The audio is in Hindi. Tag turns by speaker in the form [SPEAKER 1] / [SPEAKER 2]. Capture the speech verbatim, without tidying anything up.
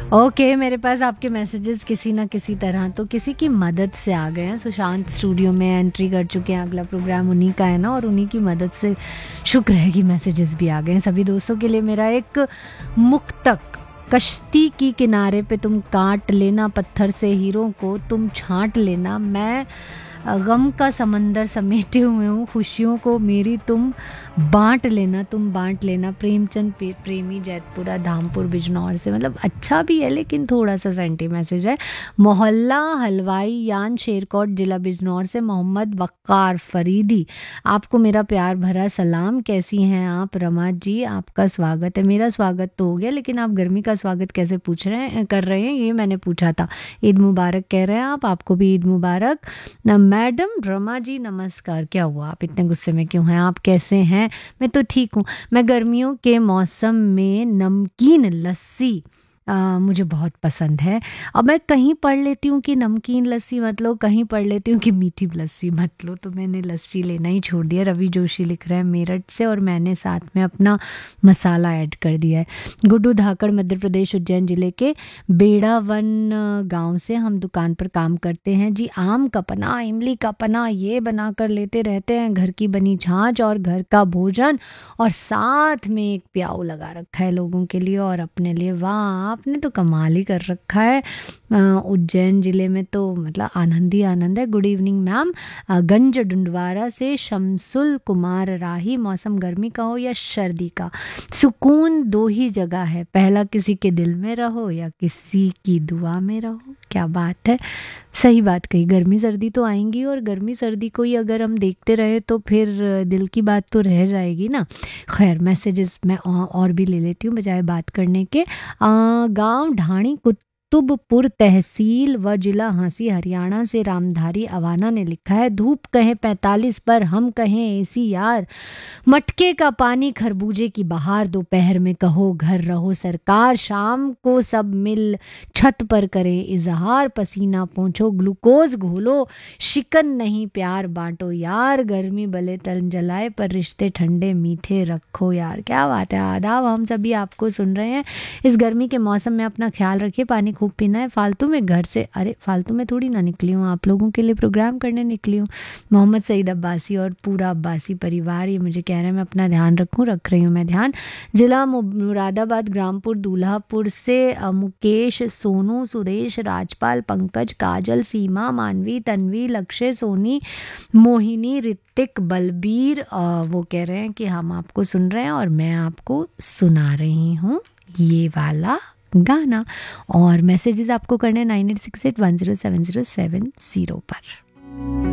[SPEAKER 1] ओके, मेरे पास आपके मैसेजेस किसी ना किसी तरह तो किसी की मदद से आ गए हैं। सुशांत स्टूडियो में एंट्री कर चुके हैं, अगला प्रोग्राम उन्हीं का है ना, और उन्हीं की मदद से शुक्र है कि मैसेजेस भी आ गए हैं। सभी दोस्तों के लिए मेरा एक मुक्तक। कश्ती की किनारे पे तुम काट लेना पत्थर से हीरों को, तुम छांट लेना। मैं गम का समंदर समेटे हुए हूँ, खुशियों को मेरी तुम बांट लेना, तुम बांट लेना। प्रेमचंद प्रेमी, जैतपुरा धामपुर बिजनौर से। मतलब अच्छा भी है लेकिन थोड़ा सा सेंटी मैसेज है। मोहल्ला हलवाई यान शेरकोट जिला बिजनौर से मोहम्मद वक्कार फरीदी, आपको मेरा प्यार भरा सलाम। कैसी हैं आप रमा जी? आपका स्वागत है। मेरा स्वागत तो हो गया, लेकिन आप गर्मी का स्वागत कैसे पूछ रहे हैं कर रहे हैं ये मैंने पूछा था। ईद मुबारक कह रहे हैं आप, आपको भी ईद मुबारक। मैडम रमा जी नमस्कार। क्या हुआ, आप इतने गुस्से में क्यों हैं? आप कैसे हैं? मैं तो ठीक हूँ। मैं गर्मियों के मौसम में नमकीन लस्सी आ, मुझे बहुत पसंद है। अब मैं कहीं पढ़ लेती हूँ कि नमकीन लस्सी मत लो, कहीं पढ़ लेती हूँ कि मीठी लस्सी मत लो, तो मैंने लस्सी लेना ही छोड़ दिया। रवि जोशी लिख रहे हैं मेरठ से, और मैंने साथ में अपना मसाला ऐड कर दिया है। गुड्डू धाकड़ मध्य प्रदेश उज्जैन जिले के बेड़ावन गांव से, हम दुकान पर काम करते हैं जी। आम का पना, इमली का पना ये बना कर लेते रहते हैं। घर की बनी छाछ और घर का भोजन, और साथ में एक प्याऊ लगा रखा है लोगों के लिए और अपने लिए। वाह, आपने तो कमाल ही कर रखा है। उज्जैन जिले में तो मतलब आनंद ही आनंद है। Good evening ma'am. गंज डुंडवारा से शमसुल कुमार राही, मौसम गर्मी का हो या सर्दी का, सुकून दो ही जगह है, पहला किसी के दिल में रहो या किसी की दुआ में रहो। क्या बात है, सही बात कही। गर्मी सर्दी तो आएंगी, और गर्मी सर्दी को ही अगर हम देखते रहे तो फिर दिल की बात तो रह जाएगी ना। खैर, मैसेजेस मैं और भी ले लेती हूँ बजाय बात करने के। गांव ढाणी कुतुबपुर तहसील व जिला हांसी हरियाणा से रामधारी अवाना ने लिखा है, धूप कहे पैंतालीस पर हम कहें एसी यार, मटके का पानी खरबूजे की बहार, दोपहर में कहो घर रहो सरकार, शाम को सब मिल छत पर करें इजहार, पसीना पोंछो ग्लूकोज घोलो, शिकन नहीं प्यार बांटो यार, गर्मी भले तन जलाए पर रिश्ते ठंडे मीठे रखो यार। क्या बात है, आदाब, हम सभी आपको सुन रहे हैं। इस गर्मी के मौसम में अपना ख्याल रखिए, पानी खूब पीना है। फालतू में घर से, अरे फालतू में थोड़ी ना निकली हूँ, आप लोगों के लिए प्रोग्राम करने निकली हूँ। मोहम्मद सईद अब्बासी और पूरा अब्बासी परिवार ये मुझे कह रहे हैं मैं अपना ध्यान रखूं, रख रही हूँ मैं ध्यान। जिला मुरादाबाद ग्रामपुर दूल्हापुर से मुकेश, सोनू, सुरेश, राजपाल, पंकज, काजल, सीमा, मानवी, तन्वी, लक्ष्य, सोनी, मोहिनी, ऋतिक, बलबीर, वो कह रहे हैं कि हम आपको सुन रहे हैं और मैं आपको सुना रही हूँ ये वाला गाना। और मैसेजेस आपको करने nine eight six eight one zero seven zero seven zero पर।